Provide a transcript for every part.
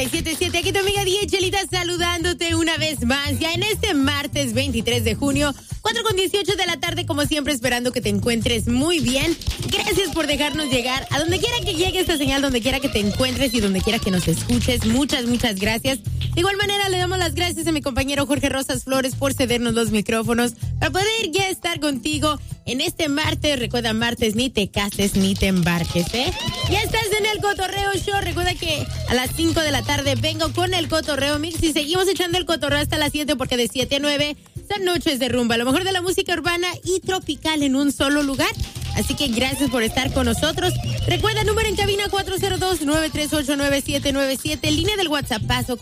97.7. Aquí tu amiga Die Chelita saludándote una vez más. Ya en este martes 23 de junio, 4:18 de la tarde, como siempre, esperando que te encuentres muy bien. Gracias por dejarnos llegar a donde quiera que llegue esta señal, donde quiera que te encuentres y donde quiera que nos escuches. Muchas gracias. De igual manera, le damos las gracias a mi compañero Jorge Rosas Flores por cedernos los micrófonos para poder ya estar contigo en este martes. Recuerda, martes, ni te cases ni te embarques, ¿eh? Ya estás en el Cotorreo Show. Recuerda que a las 5 de la tarde vengo con el Cotorreo Mix y seguimos echando el cotorreo hasta las 7 porque de 7 a 9 son noches de rumba. Lo mejor de la música urbana y tropical en un solo lugar. Así que gracias por estar con nosotros. Recuerda, número en cabina 402-938-9797. Línea del WhatsApp paso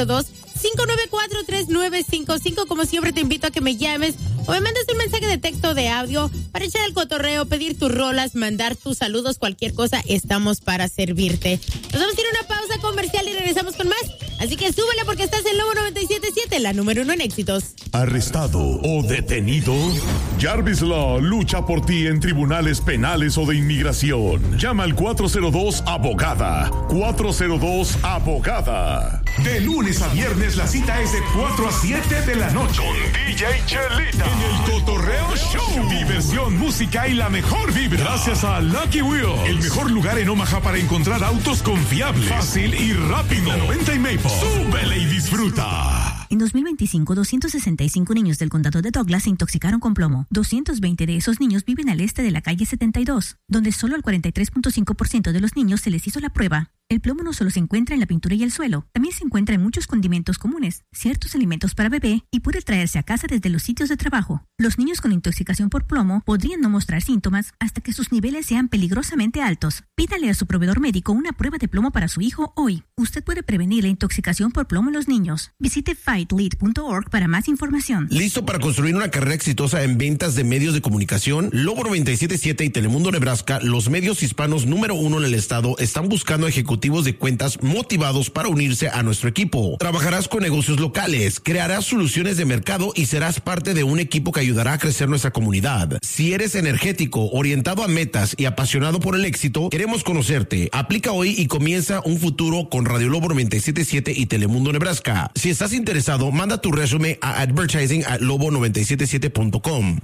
402-594-3955. Como siempre te invito a que me llames o me mandes un mensaje de texto o de audio para echar el cotorreo, pedir tus rolas, mandar tus saludos, cualquier cosa, estamos para servirte. Nos vamos a ir a una pausa comercial y regresamos con más. Así que súbele porque estás en Lobo 97.7, la número 1 en éxitos. ¿Arrestado o detenido? Jarvis Law lucha por ti en tribunales penales o de inmigración. Llama al 402-ABOGADA. 402-ABOGADA. De lunes a viernes la cita es de 4 a 7 de la noche. Con DJ Chelita. En el Cotorreo Show. Diversión, música y la mejor vibra. Gracias a Lucky Wheels. El mejor lugar en Omaha para encontrar autos confiables, fácil y rápido. La 90 y Maple. Súbele y disfruta. En 2025, 265 niños del condado de Douglas se intoxicaron con plomo. 220 de esos niños viven al este de la calle 72, donde solo al 43.5% de los niños se les hizo la prueba. El plomo no solo se encuentra en la pintura y el suelo, también se encuentra en muchos condimentos comunes, ciertos alimentos para bebé y puede traerse a casa desde los sitios de trabajo. Los niños con intoxicación por plomo podrían no mostrar síntomas hasta que sus niveles sean peligrosamente altos. Pídale a su proveedor médico una prueba de plomo para su hijo hoy. Usted puede prevenir la intoxicación por plomo en los niños. Visite fightlead.org para más información. ¿Listo para construir una carrera exitosa en ventas de medios de comunicación? Lobo 97.7 y Telemundo Nebraska, los medios hispanos número 1 en el estado, están buscando ejecutivos de cuentas motivados para unirse a nuestro equipo. Trabajarás con negocios locales, crearás soluciones de mercado y serás parte de un equipo que ayudará a crecer nuestra comunidad. Si eres energético, orientado a metas y apasionado por el éxito, queremos conocerte. Aplica hoy y comienza un futuro con Radio Lobo 97.7 y Telemundo Nebraska. Si estás interesado, manda tu resumen a advertising@lobo977.com.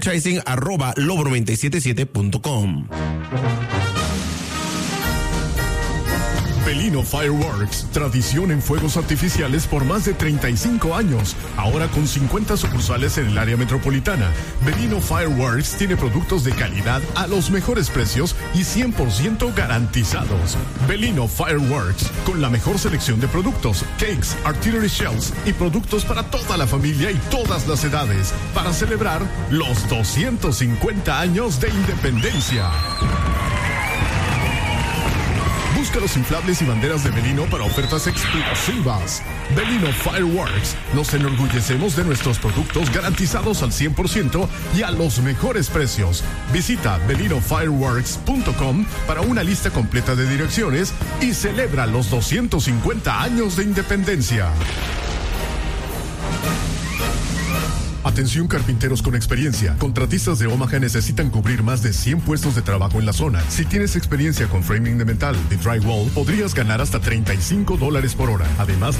advertising@lobo977.com. Belino Fireworks, tradición en fuegos artificiales por más de 35 años, ahora con 50 sucursales en el área metropolitana. Belino Fireworks tiene productos de calidad a los mejores precios y 100% garantizados. Belino Fireworks, con la mejor selección de productos, cakes, artillery shells y productos para toda la familia y todas las edades, para celebrar los 250 años de independencia. Busca los inflables y banderas de Belino para ofertas explosivas. Belino Fireworks. Nos enorgullecemos de nuestros productos garantizados al 100% y a los mejores precios. Visita belinofireworks.com para una lista completa de direcciones y celebra los 250 años de independencia. Atención carpinteros con experiencia. Contratistas de Omaha necesitan cubrir más de 100 puestos de trabajo en la zona. Si tienes experiencia con framing de metal y drywall, podrías ganar hasta $35 por hora. Además,